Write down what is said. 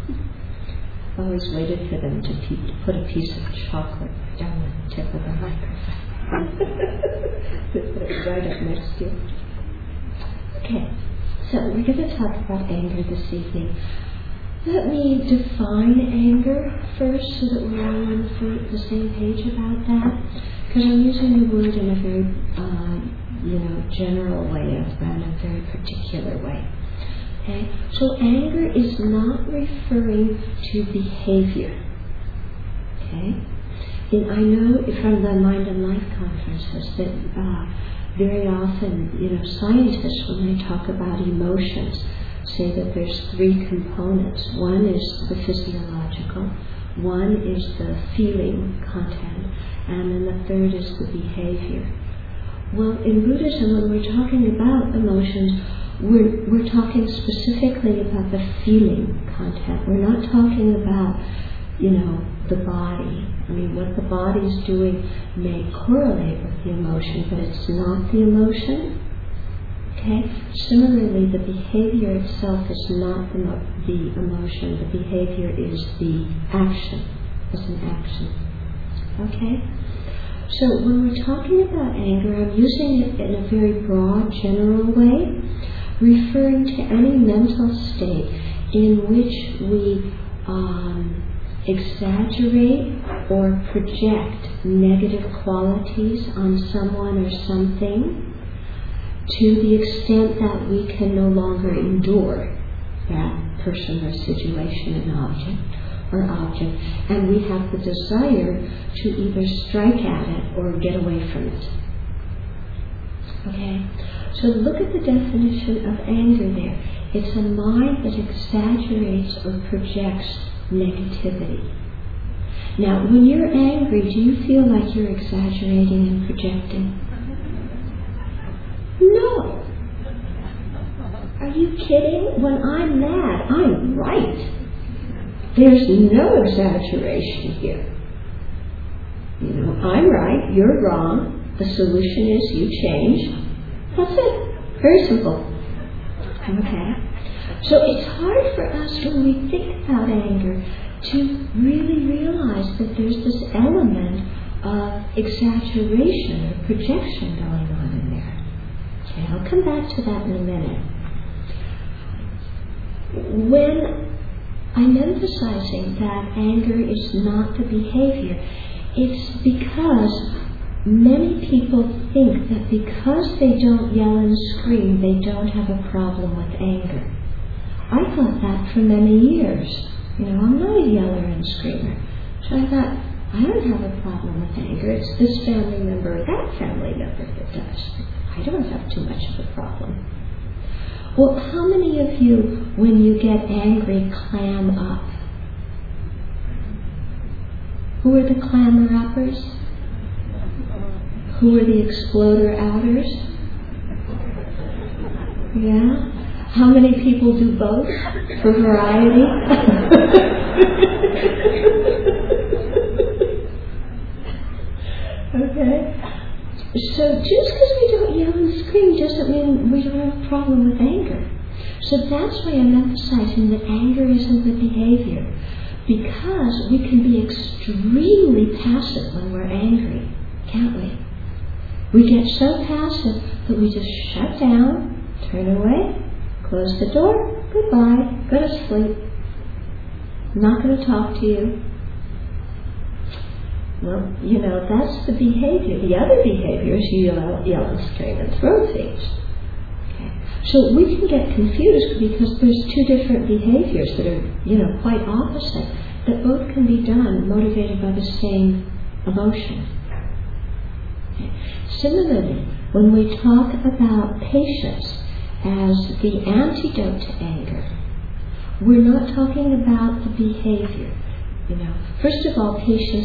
Always waited for them to put a piece of chocolate down the tip of the microphone. Put it right up next to you. Okay, so we're going to talk about anger this evening. Let me define anger first so that we're all on the same page about that. Because I'm using the word in a very, general way, and a very particular way. Okay? So anger is not referring to behavior. Okay? And I know from the Mind and Life conferences that very often, scientists, when they talk about emotions, say that there's three components. One is the physiological, one is the feeling content, and then the third is the behavior. Well, in Buddhism, when we're talking about emotions, we're talking specifically about the feeling content. We're not talking about, the body. I mean, what the body is doing may correlate with the emotion, but it's not the emotion. Okay? Similarly, the behavior itself is not the emotion. The behavior is the action. It's an action. Okay? So when we're talking about anger, I'm using it in a very broad, general way, referring to any mental state in which we exaggerate or project negative qualities on someone or something to the extent that we can no longer endure that person or situation and object, and we have the desire to either strike at it or get away from it. Okay? So look at the definition of anger there. It's a mind that exaggerates or projects negativity. Now, when you're angry, do you feel like you're exaggerating and projecting? No. Are you kidding? When I'm mad, I'm right. There's no exaggeration here. I'm right, you're wrong. The solution is you change. That's it. Very simple. Okay? So it's hard for us when we think about anger to really realize that there's this element of exaggeration or projection going on in there. Okay, I'll come back to that in a minute. When I'm emphasizing that anger is not the behavior, it's because many people think that because they don't yell and scream, they don't have a problem with anger. I thought that for many years. I'm not a yeller and screamer. So I thought, I don't have a problem with anger. It's this family member or that family member that does. I don't have too much of a problem. Well, how many of you, when you get angry, clam up? Who are the clammer-uppers? Who are the exploder-outers? Yeah? How many people do both for variety? Okay? So just because we don't yell and scream doesn't mean we don't have a problem with anger. So that's why I'm emphasizing that anger isn't the behavior. Because we can be extremely passive when we're angry, can't we? We get so passive that we just shut down, turn away, close the door, goodbye, go to sleep. I'm not going to talk to you. Well, that's the behavior. The other behavior is you yell and scream and throw things. Okay. So we can get confused because there's two different behaviors that are, quite opposite, that both can be done motivated by the same emotion. Okay. Similarly, when we talk about patience as the antidote to anger, we're not talking about the behavior. First of all, patience